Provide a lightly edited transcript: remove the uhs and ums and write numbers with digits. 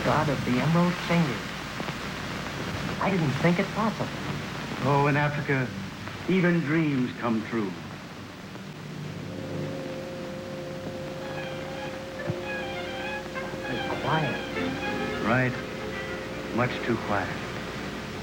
god of the emerald fingers. I didn't think it possible. Oh, in Africa, even dreams come true. It's quiet. Right. Much too quiet.